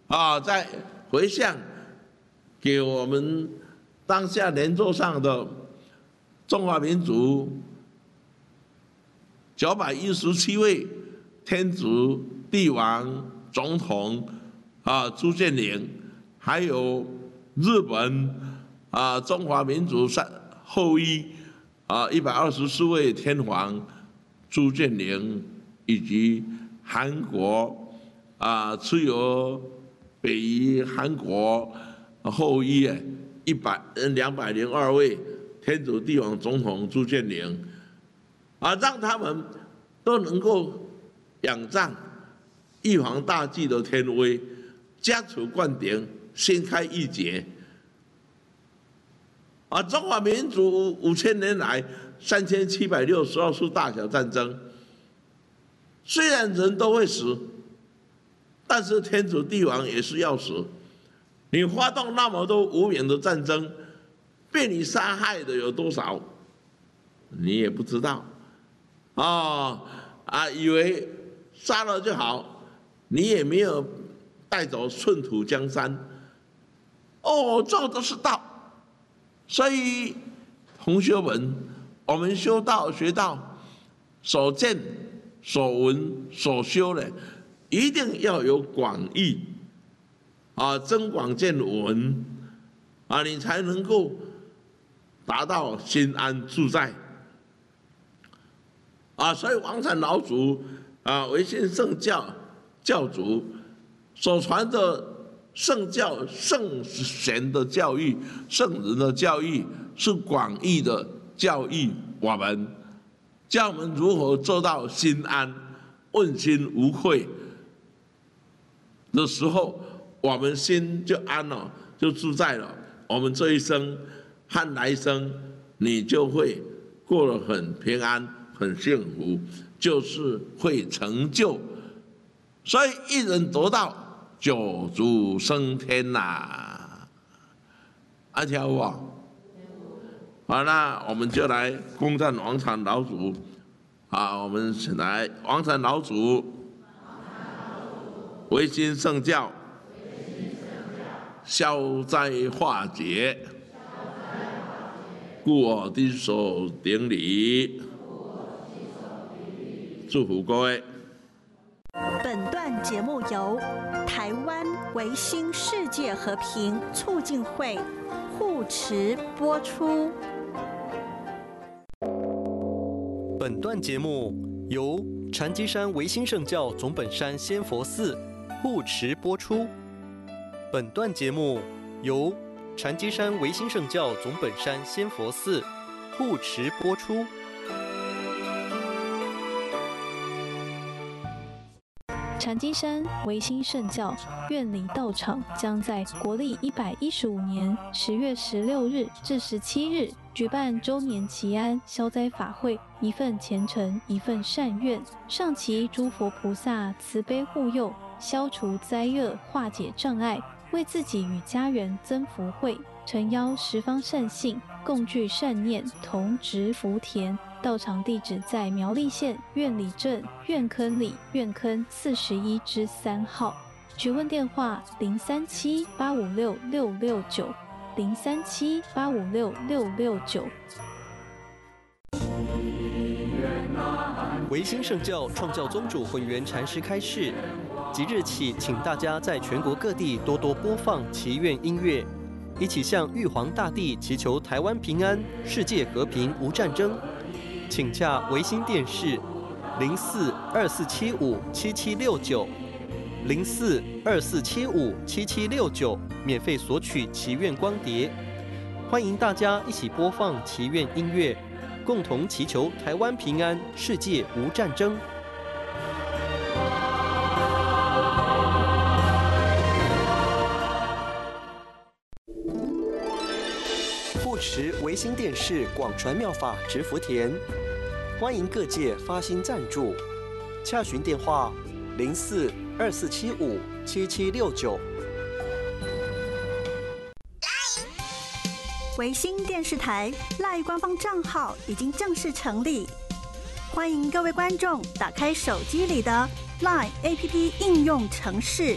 再回向给我们当下莲座上的中华民族917位天子、帝王、总统朱建宁，还有日本中华民族后裔124位天皇朱建宁，以及韩国持有北移韩国后裔202位天子、帝王、总统朱建宁，让他们都能够仰仗玉皇大帝的天威，家储灌顶，心开意解。中华民族5000年来3762次大小战争，虽然人都会死，但是天子帝王也是要死。你发动那么多无名的战争，被你杀害的有多少，你也不知道。以为杀了就好，你也没有带走寸土江山。做的是道。所以同学们，我们修道学道，所见所闻所修的，一定要有广义增广见闻你才能够达到心安自在所以王禅老祖维新圣教教主所传的圣教、圣贤的教育、圣人的教育，是广义的教育我们，教我们如何做到心安、问心无愧的时候，我们心就安了，就自在了。我们这一生和来生，你就会过得很平安、很幸福，就是会成就。所以一人得道，九族升天呐！听有无？好，那我们就来恭赞王禅老祖。我们来王禅老祖，维新圣教，消灾化解，故我低首顶礼，祝福各位。 本段节目由台湾维新世界和平促进会护持播出。 本段节目由禅机山维新圣教总本山仙佛寺护持播出。本段节目由禅机山维新圣教总本山仙佛寺护持播出。 禅机山维新圣教院里道场将在国历115年10月16日至17日举办周年祈安消灾法会，一份虔诚，一份善愿，上祈诸佛菩萨慈悲护佑，消除灾厄，化解障碍，为自己与家人增福慧，诚邀十方善信共聚善念，同植福田。道场地址在苗栗县苑里镇苑坑里苑坑41之3号。询问电话037-856-669 037-856-669。 维新圣教创教宗主混元禅师开示，即日起，请大家在全国各地多多播放祈愿音乐，一起向玉皇大帝祈求台湾平安、世界和平、无战争。请洽维新电视04-2475-7769 04-2475-7769，免费索取祈愿光碟。欢迎大家一起播放祈愿音乐，共同祈求台湾平安、世界无战争。护持维新电视广传妙法植福田，欢迎各界发心赞助，洽询电话04-2475-7769。 维新电视台 LINE 官方账号已经正式成立，欢迎各位观众打开手机里的 LINE APP 应用程式，